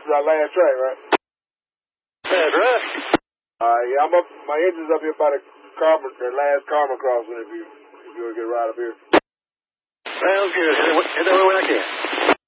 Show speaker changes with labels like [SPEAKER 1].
[SPEAKER 1] this is our last track, right?
[SPEAKER 2] That's right.
[SPEAKER 1] Yeah, I'm up. My engine's up here by the last Carmen crossing. If you want to get right up here.
[SPEAKER 2] Sounds good. Hit that way when I can.